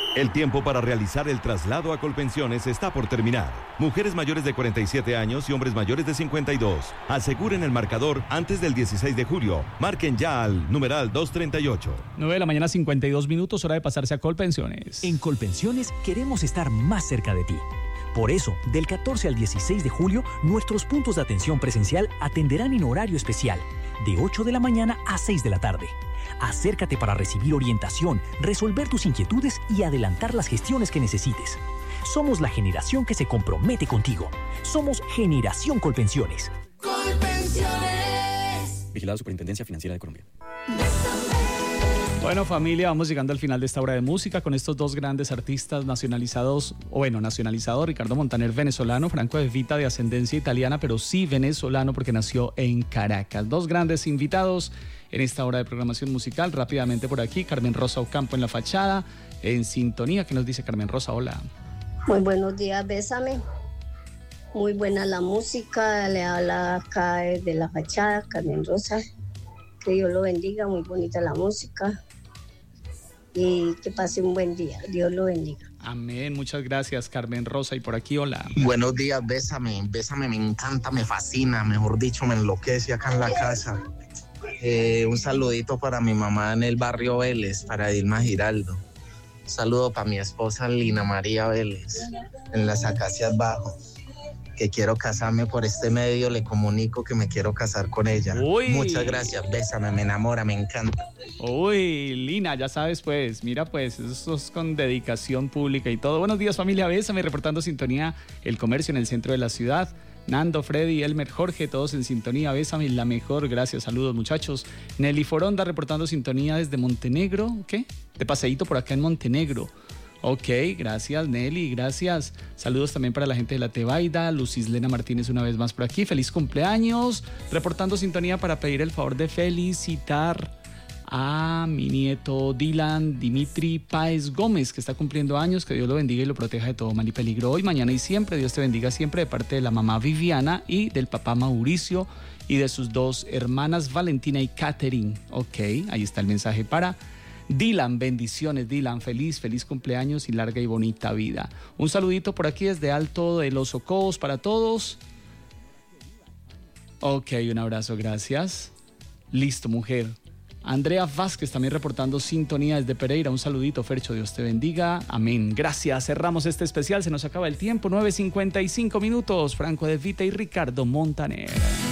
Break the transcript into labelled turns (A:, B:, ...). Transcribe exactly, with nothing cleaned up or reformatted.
A: El tiempo para realizar el traslado a Colpensiones está por terminar. Mujeres mayores de cuarenta y siete años y hombres mayores de cincuenta y dos. Aseguren el marcador antes del dieciséis de julio. Marquen ya al numeral doscientos treinta y ocho.
B: nueve de la mañana, cincuenta y dos minutos, hora de pasarse a Colpensiones.
C: En Colpensiones queremos estar más cerca de ti. Por eso, del catorce al dieciséis de julio, nuestros puntos de atención presencial atenderán en horario especial, de ocho de la mañana a seis de la tarde. Acércate para recibir orientación, resolver tus inquietudes y adelantar las gestiones que necesites. Somos la generación que se compromete contigo. Somos Generación Colpensiones.
D: Colpensiones.
E: Vigilado Superintendencia Financiera de Colombia.
B: Bueno, familia, vamos llegando al final de esta hora de música con estos dos grandes artistas nacionalizados, o bueno, nacionalizado, Ricardo Montaner, venezolano, Franco De Vita, de ascendencia italiana, pero sí venezolano porque nació en Caracas. Dos grandes invitados en esta hora de programación musical. Rápidamente por aquí, Carmen Rosa Ocampo en la fachada, en sintonía. ¿Qué nos dice Carmen Rosa? Hola.
F: Muy buenos días, bésame. Muy buena la música, le habla acá de la fachada, Carmen Rosa. Que Dios lo bendiga, muy bonita la música. Y que pase un buen día. Dios lo bendiga.
B: Amén, muchas gracias, Carmen Rosa. Y por aquí, hola.
G: Buenos días, bésame, bésame, me encanta, me fascina, mejor dicho, me enloquece acá en la casa. Eh, un saludito para mi mamá en el barrio Vélez, para Dilma Giraldo. Un saludo para mi esposa Lina María Vélez, en las Acacias Bajo. Que quiero casarme por este medio, le comunico que me quiero casar con ella.
B: Uy.
G: Muchas gracias, bésame, me enamora, me encanta.
B: Uy, Lina, ya sabes pues, mira pues, eso es con dedicación pública y todo. Buenos días, familia, bésame, reportando sintonía, el comercio en el centro de la ciudad. Nando, Freddy, Elmer, Jorge, todos en sintonía, bésame, la mejor, gracias, saludos muchachos. Nelly Foronda reportando sintonía desde Montenegro, ¿qué? De paseíto por acá en Montenegro. Ok, gracias Nelly, gracias. Saludos también para la gente de la Tebaida. Lucislena Martínez una vez más por aquí. Feliz cumpleaños. Reportando sintonía para pedir el favor de felicitar a mi nieto Dylan Dimitri Páez Gómez, que está cumpliendo años. Que Dios lo bendiga y lo proteja de todo mal y peligro hoy, mañana y siempre. Dios te bendiga siempre, de parte de la mamá Viviana y del papá Mauricio y de sus dos hermanas Valentina y Catherine. Ok, ahí está el mensaje para Dylan. Bendiciones, Dylan, feliz, feliz cumpleaños y larga y bonita vida. Un saludito por aquí desde Alto de los Ocos para todos. Ok, un abrazo, gracias. Listo, mujer. Andrea Vázquez también reportando sintonía desde Pereira. Un saludito, Fercho, Dios te bendiga. Amén. Gracias, cerramos este especial, se nos acaba el tiempo. nueve cincuenta y cinco minutos. Franco De Vita y Ricardo Montaner.